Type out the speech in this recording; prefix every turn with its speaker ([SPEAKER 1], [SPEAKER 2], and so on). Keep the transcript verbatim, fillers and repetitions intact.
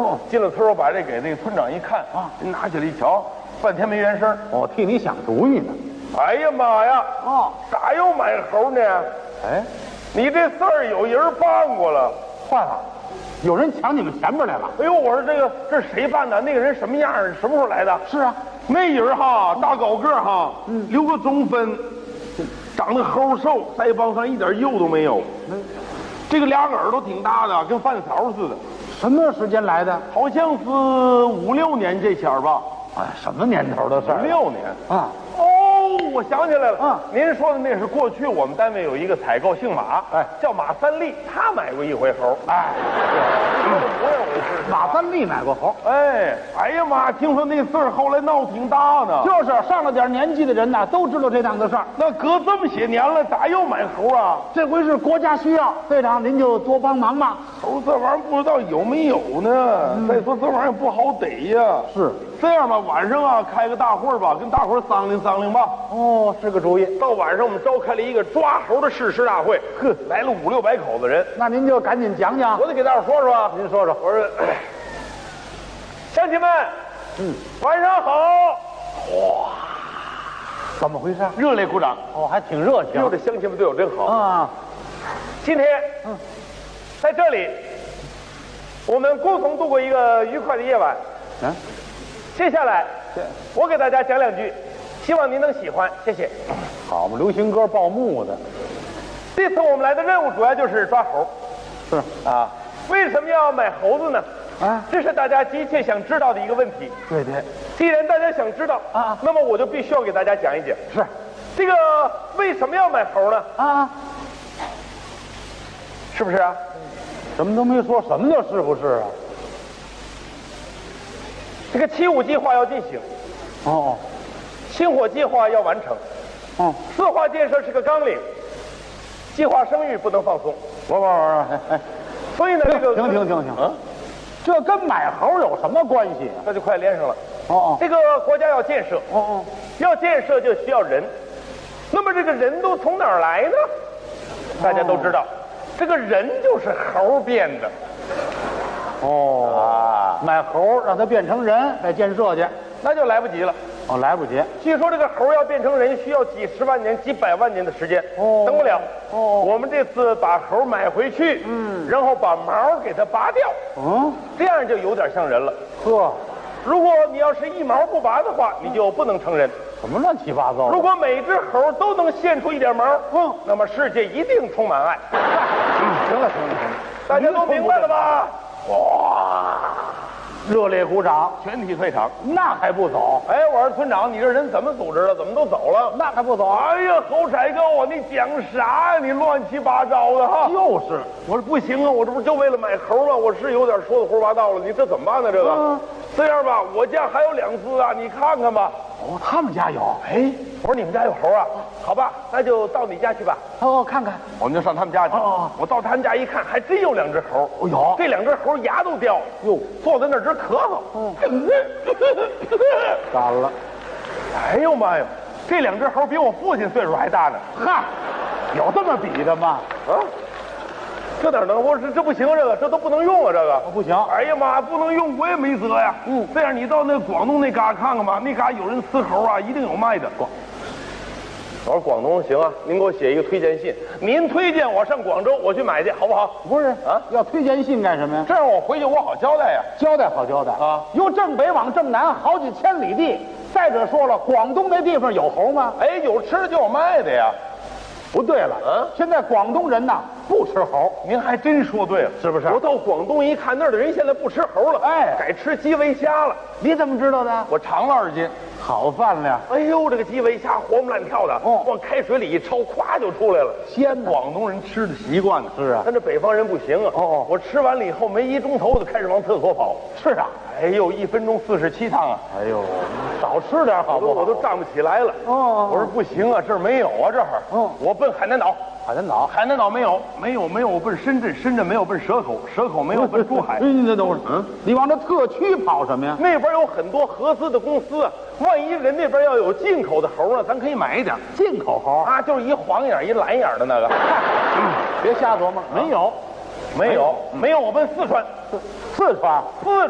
[SPEAKER 1] 哦，进了村我把这给那个村长一看啊，拿起来一瞧，半天没原声。
[SPEAKER 2] 我替你想主意呢。
[SPEAKER 1] 哎呀妈呀！
[SPEAKER 2] 哦，
[SPEAKER 1] 咋又买猴呢？
[SPEAKER 2] 哎，
[SPEAKER 1] 你这事儿有人办过了。
[SPEAKER 2] 坏了，有人抢你们前边来了。
[SPEAKER 1] 哎呦，我说这个这是谁办的？那个人什么样？什么时候来的？
[SPEAKER 2] 是啊，
[SPEAKER 1] 那人哈，大高个哈，嗯，留个中分，长得齁瘦，腮帮上一点肉都没有。嗯，这个俩耳朵挺大的，跟饭槽似的。
[SPEAKER 2] 什么时间来的？
[SPEAKER 1] 好像是五六年这前儿吧。
[SPEAKER 2] 哎，什么年头的事儿？
[SPEAKER 1] 五六年
[SPEAKER 2] 啊。
[SPEAKER 1] 哦，我想起来了，
[SPEAKER 2] 啊，
[SPEAKER 1] 您说的那是过去我们单位有一个采购姓马，哎，叫马三立，他买过一回猴，哎，说的模样我是
[SPEAKER 2] 马三立买过猴，
[SPEAKER 1] 哎，哎呀妈，听说那事儿后来闹挺大呢，
[SPEAKER 2] 就是上了点年纪的人呐，都知道这档子事儿。
[SPEAKER 1] 那隔这么些年了，咋又买猴啊？
[SPEAKER 2] 这回是国家需要，队长您就多帮忙吧。
[SPEAKER 1] 猴这玩意儿不知道有没有呢，嗯、再说这玩意儿不好逮呀。
[SPEAKER 2] 是
[SPEAKER 1] 这样吧，晚上啊开个大会吧，跟大伙儿商量商量吧。
[SPEAKER 2] 哦，是个主意。
[SPEAKER 1] 到晚上我们召开了一个抓猴的誓师大会，呵，来了五六百口子人。
[SPEAKER 2] 那您就赶紧讲讲。
[SPEAKER 1] 我得给大伙说说。
[SPEAKER 2] 您说说。
[SPEAKER 1] 我说，乡亲们，嗯，晚上好。哇，
[SPEAKER 2] 怎么回事？
[SPEAKER 1] 热烈鼓掌。
[SPEAKER 2] 哦，还挺热情。
[SPEAKER 1] 哟，这乡亲们对我真好
[SPEAKER 2] 啊。
[SPEAKER 1] 今天，嗯，在这里，我们共同度过一个愉快的夜晚。嗯，接下来，我给大家讲两句。希望您能喜欢，谢谢。
[SPEAKER 2] 好嘛，流行歌报幕的。
[SPEAKER 1] 这次我们来的任务主要就是抓猴。
[SPEAKER 2] 是啊，
[SPEAKER 1] 为什么要买猴子呢？
[SPEAKER 2] 啊，
[SPEAKER 1] 这是大家急切想知道的一个问题。
[SPEAKER 2] 对对。
[SPEAKER 1] 既然大家想知道
[SPEAKER 2] 啊，
[SPEAKER 1] 那么我就必须要给大家讲一讲。
[SPEAKER 2] 是。
[SPEAKER 1] 这个为什么要买猴呢？
[SPEAKER 2] 啊，
[SPEAKER 1] 是不是啊？
[SPEAKER 2] 什么都没说，什么叫是不是啊？
[SPEAKER 1] 这个七五计划要进行。
[SPEAKER 2] 哦。
[SPEAKER 1] 星火计划要完成，
[SPEAKER 2] 嗯，
[SPEAKER 1] 四化建设是个纲领，计划生育不能放松。
[SPEAKER 2] 玩玩玩，哎哎，
[SPEAKER 1] 所以呢，这个
[SPEAKER 2] 停停停停，嗯，这跟买猴有什么关系啊？
[SPEAKER 1] 那就快连上了。
[SPEAKER 2] 哦哦，
[SPEAKER 1] 这个国家要建设，
[SPEAKER 2] 哦哦，
[SPEAKER 1] 要建设就需要人，那么这个人都从哪儿来呢？大家都知道，这个人就是猴变的。
[SPEAKER 2] 哦啊，买猴让它变成人再建设去，
[SPEAKER 1] 那就来不及了。
[SPEAKER 2] 哦，来不及。
[SPEAKER 1] 据说这个猴要变成人需要几十万年、几百万年的时间，哦，等不了。哦，我们这次把猴买回去，嗯，然后把毛给它拔掉，嗯，这样就有点像人了。
[SPEAKER 2] 呵，
[SPEAKER 1] 如果你要是一毛不拔的话，你就不能成人。
[SPEAKER 2] 什么乱七八糟？
[SPEAKER 1] 如果每只猴都能现出一点毛，嗯，那么世界一定充满爱。
[SPEAKER 2] 嗯，行了行了行了，
[SPEAKER 1] 大家都明白了吧？哇！
[SPEAKER 2] 热烈鼓掌，
[SPEAKER 1] 全体退场。
[SPEAKER 2] 那还不走？
[SPEAKER 1] 哎，我说村长，你这人怎么组织的？怎么都走了？
[SPEAKER 2] 那还不走？
[SPEAKER 1] 哎呀，侯彩高啊，你讲啥呀？你乱七八糟的哈！
[SPEAKER 2] 就是，
[SPEAKER 1] 我说不行啊，我这不就为了买猴吗？我是有点说的胡说八道了，你这怎么办呢？这个，嗯、这样吧，我家还有两只啊，你看看吧。
[SPEAKER 2] 哦，他们家有。
[SPEAKER 1] 哎，我说你们家有猴啊？好吧，那就到你家去吧。
[SPEAKER 2] 哦，看看。
[SPEAKER 1] 我们就上他们家去。哦，我到他们家一看，还真有两只猴。哦，有。这两只猴牙都掉了。哟，坐在那儿直咳嗽。嗯。
[SPEAKER 2] 干了。
[SPEAKER 1] 哎呦妈呀，这两只猴比我父亲岁数还大呢。
[SPEAKER 2] 哈，有这么比的吗？
[SPEAKER 1] 啊？这哪能？我这这不行，这个这都不能用啊，这个、
[SPEAKER 2] 哦、不行。
[SPEAKER 1] 哎呀妈，不能用，我也没辙呀。嗯，这样你到那广东那嘎看看吧，那嘎有人吃猴啊，一定有卖的。广，我说广东行啊，您给我写一个推荐信，您推荐我上广州，我去买去，好不好？
[SPEAKER 2] 不是啊，要推荐信干什么呀？
[SPEAKER 1] 这样我回去我好交代呀。
[SPEAKER 2] 交代好交代啊，由正北往正南好几千里地。再者说了，广东那地方有猴吗？
[SPEAKER 1] 哎，有吃的就有卖的呀。
[SPEAKER 2] 不对了，嗯，现在广东人呐不吃猴，
[SPEAKER 1] 您还真说对了，是不是？我到广东一看，那儿的人现在不吃猴了，哎，改吃基围虾了。
[SPEAKER 2] 你怎么知道的？
[SPEAKER 1] 我尝了二斤，
[SPEAKER 2] 好饭量。
[SPEAKER 1] 哎呦，这个基围虾活蹦乱跳的，哦，往开水里一焯，咵就出来了，
[SPEAKER 2] 鲜。
[SPEAKER 1] 广东人吃的习惯呢，
[SPEAKER 2] 是啊，
[SPEAKER 1] 但这北方人不行啊。哦，我吃完了以后没一钟头就开始往厕所跑。
[SPEAKER 2] 是啊，
[SPEAKER 1] 哎呦，一分钟四十七趟啊！
[SPEAKER 2] 哎呦，少吃点好不好？
[SPEAKER 1] 我都站不起来了。哦，我说不行啊，这儿没有啊，这儿。嗯，我奔海南岛。
[SPEAKER 2] 海南岛，
[SPEAKER 1] 海南岛没有，没有，没有。我奔深圳，深圳没有，奔蛇口，蛇口没有，奔珠海。
[SPEAKER 2] 你这等会儿，嗯，你往这特区跑什么呀？
[SPEAKER 1] 那边有很多合资的公司啊，万一人那边要有进口的猴呢，咱可以买一点。
[SPEAKER 2] 进口猴
[SPEAKER 1] 啊，就是一黄眼一蓝眼的那个。
[SPEAKER 2] 嗯，别瞎琢磨，没有，
[SPEAKER 1] 没有，没有。我奔四川，
[SPEAKER 2] 四川，
[SPEAKER 1] 四。